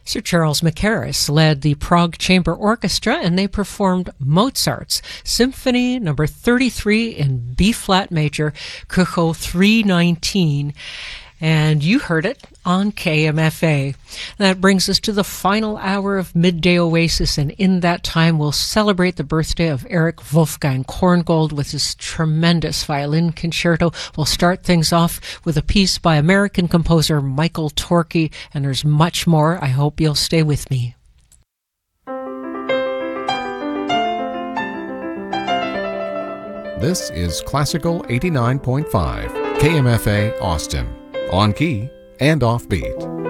Sir Charles Mackerras led the Prague Chamber Orchestra, and they performed Mozart's Symphony Number 33 in B-flat major, Kucho 319. And you heard it on KMFA. That brings us to the final hour of Midday Oasis, and in that time we'll celebrate the birthday of Erich Wolfgang Korngold with his tremendous violin concerto. We'll start things off with a piece by American composer Michael Torke, and there's much more. I hope you'll stay with me. This is Classical 89.5, KMFA Austin. On key and offbeat.